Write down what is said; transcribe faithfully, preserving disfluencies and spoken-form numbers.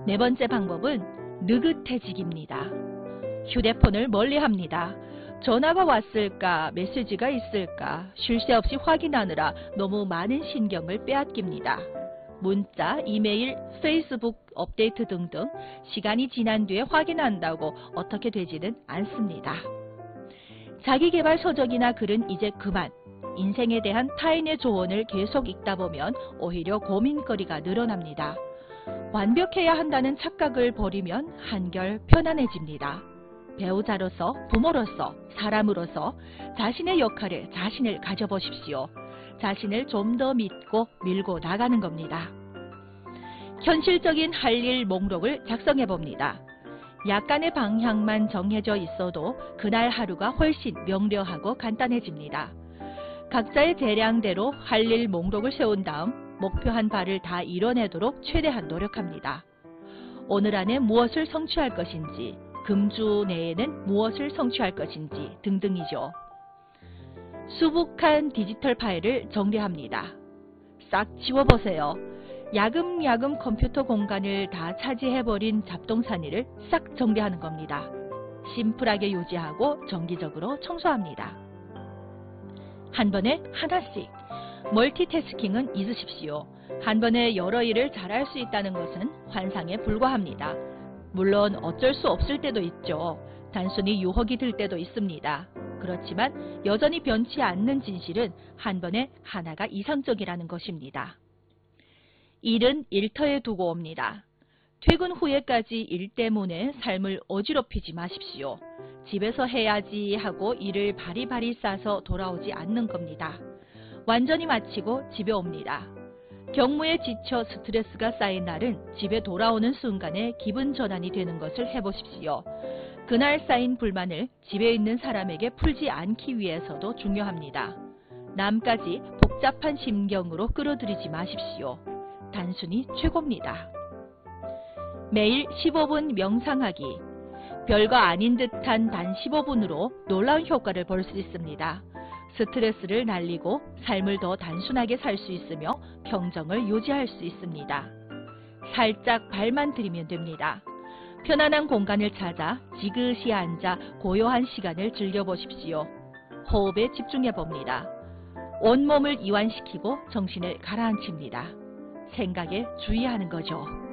네 번째 방법은 느긋해지기입니다. 휴대폰을 멀리합니다. 전화가 왔을까, 메시지가 있을까, 쉴 새 없이 확인하느라 너무 많은 신경을 빼앗깁니다. 문자, 이메일, 페이스북 업데이트 등등 시간이 지난 뒤에 확인한다고 어떻게 되지는 않습니다. 자기계발 서적이나 글은 이제 그만, 인생에 대한 타인의 조언을 계속 읽다 보면 오히려 고민거리가 늘어납니다. 완벽해야 한다는 착각을 버리면 한결 편안해집니다. 배우자로서, 부모로서, 사람으로서 자신의 역할을 자신을 가져보십시오. 자신을 좀 더 믿고 밀고 나가는 겁니다. 현실적인 할 일 목록을 작성해 봅니다. 약간의 방향만 정해져 있어도 그날 하루가 훨씬 명료하고 간단해집니다. 각자의 재량대로 할 일 목록을 세운 다음 목표한 바를 다 이뤄내도록 최대한 노력합니다. 오늘 안에 무엇을 성취할 것인지, 금주 내에는 무엇을 성취할 것인지 등등이죠. 수북한 디지털 파일을 정리합니다. 싹 지워보세요. 야금야금 컴퓨터 공간을 다 차지해버린 잡동사니를 싹 정리하는 겁니다. 심플하게 유지하고 정기적으로 청소합니다. 한 번에 하나씩. 멀티태스킹은 잊으십시오. 한 번에 여러 일을 잘할 수 있다는 것은 환상에 불과합니다. 물론 어쩔 수 없을 때도 있죠. 단순히 유혹이 들 때도 있습니다. 그렇지만 여전히 변치 않는 진실은 한 번에 하나가 이상적이라는 것입니다. 일은 일터에 두고 옵니다. 퇴근 후에까지 일 때문에 삶을 어지럽히지 마십시오. 집에서 해야지 하고 일을 바리바리 싸서 돌아오지 않는 겁니다. 완전히 마치고 집에 옵니다. 경무에 지쳐 스트레스가 쌓인 날은 집에 돌아오는 순간에 기분 전환이 되는 것을 해보십시오. 그날 쌓인 불만을 집에 있는 사람에게 풀지 않기 위해서도 중요합니다. 남까지 복잡한 심경으로 끌어들이지 마십시오. 단순히 최고입니다. 매일 십오 분 명상하기. 별거 아닌 듯한 단 십오 분으로 놀라운 효과를 볼 수 있습니다. 스트레스를 날리고 삶을 더 단순하게 살 수 있으며 평정을 유지할 수 있습니다. 살짝 발만 들이면 됩니다. 편안한 공간을 찾아 지그시 앉아 고요한 시간을 즐겨보십시오. 호흡에 집중해봅니다. 온몸을 이완시키고 정신을 가라앉힙니다. 생각에 주의하는 거죠.